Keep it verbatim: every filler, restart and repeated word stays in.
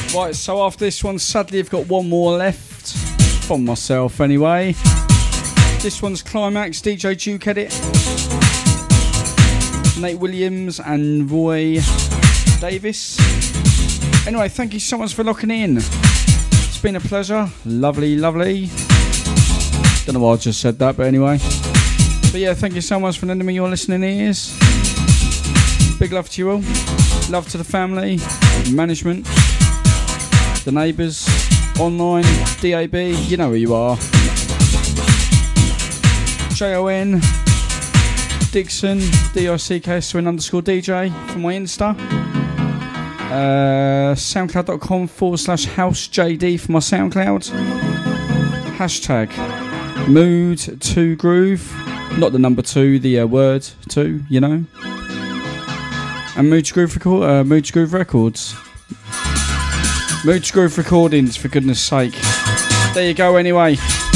Right, so after this one, sadly I've got one more left. From myself anyway. This one's Climax, D J Duke edit. Nate Williams and Roy Davis. Anyway, thank you so much for locking in. It's been a pleasure. Lovely, lovely. Don't know why I just said that, but anyway. But yeah, thank you so much for lending me your listening ears. Big love to you all. Love to the family, management, the neighbours, online, D A B, you know who you are. J O N, Dixon, D I C K S O N underscore D J for my Insta. Uh, soundcloud.com forward slash housejd for my SoundCloud. Hashtag mood to groove. Not the number two, the uh, word two, you know. And Mood to Groove, record, uh, Mood to Groove Records. Mood to Groove Recordings, for goodness sake. There you go anyway.